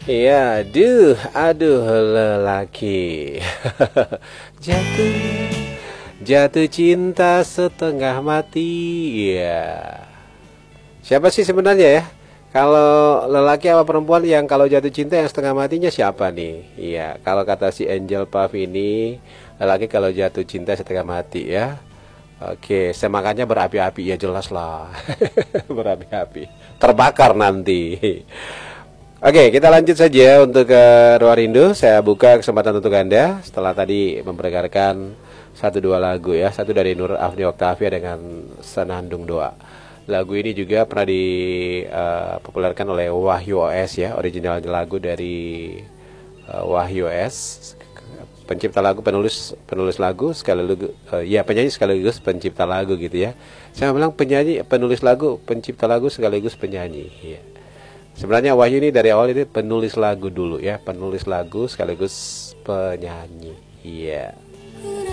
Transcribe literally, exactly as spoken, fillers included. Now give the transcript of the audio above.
Iya, aduh, aduh lelaki. Jatuh, jatuh cinta setengah mati. Iya. Siapa sih sebenarnya ya? Kalau lelaki apa perempuan yang kalau jatuh cinta yang setengah matinya siapa nih? Iya, kalau kata si Angel Puff ini, lelaki kalau jatuh cinta setengah mati ya. Oke, semangatnya berapi-api ya jelas lah. Berapi-api. Terbakar nanti. Oke, kita lanjut saja untuk ke Ruang Rindu. Saya buka kesempatan untuk Anda setelah tadi memperdengarkan satu dua lagu ya. Satu dari Nur Afni Oktavia dengan Senandung Doa. Lagu ini juga pernah dipopulerkan uh, oleh Wahyu O S ya, original lagu dari uh, Wahyu O S, pencipta lagu, penulis penulis lagu sekaligus uh, ya penyanyi sekaligus pencipta lagu gitu ya. Saya bilang penyanyi, penulis lagu, pencipta lagu sekaligus penyanyi. Ya. Sebenarnya Wahyu ini dari awal itu penulis lagu dulu ya, penulis lagu sekaligus penyanyi. Iya.